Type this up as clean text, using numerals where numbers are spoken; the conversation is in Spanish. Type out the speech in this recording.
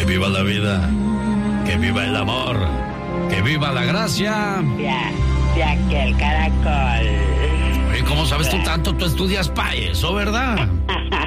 viva la vida, que viva el amor, que viva la gracia. Ya que el caracol. Oye, ¿cómo sabes tú tanto? Tú estudias para eso, ¿verdad?